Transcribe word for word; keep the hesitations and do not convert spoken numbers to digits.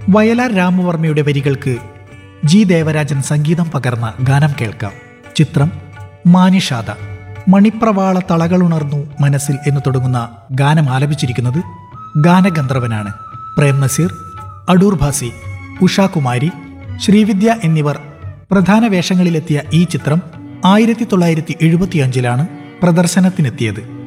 വയലാർ രാമവർമ്മയുടെ വരികൾക്ക് ജി ദേവരാജൻ സംഗീതം പകർന്ന ഗാനം കേൾക്കാം. ചിത്രം മാനിഷാദ. മണിപ്രവാള തളകളുണർന്നു മനസ്സിൽ എന്ന് തുടങ്ങുന്ന ഗാനം ആലപിച്ചിരിക്കുന്നത് ഗാനഗന്ധർവനാണ്. പ്രേം നസീർ, അടൂർ ഭാസി, ഉഷാകുമാരി, ശ്രീവിദ്യ എന്നിവർ പ്രധാന വേഷങ്ങളിലെത്തിയ ഈ ചിത്രം ആയിരത്തി തൊള്ളായിരത്തി എഴുപത്തി അഞ്ചിലാണ് പ്രദർശനത്തിനെത്തിയത്.